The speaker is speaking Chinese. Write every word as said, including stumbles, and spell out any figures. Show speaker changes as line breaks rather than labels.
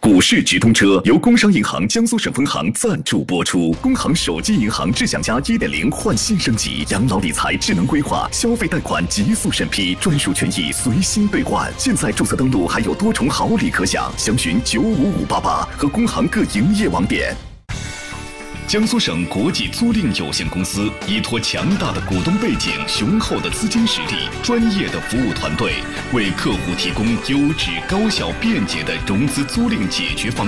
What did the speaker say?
股市直通车由工商银行江苏省分行赞助播出。工行手机银行智享家 一点零 焕新升级，养老理财智能规划，消费贷款极速审批，专属权益随心兑换。现在注册登录还有多重好礼可享，详询九五五八八和工行各营业网点。江苏省国际租赁有限公司依托强大的股东背景、雄厚的资金实力、专业的服务团队，为客户提供优质、高效、便捷的融资租赁解决方案。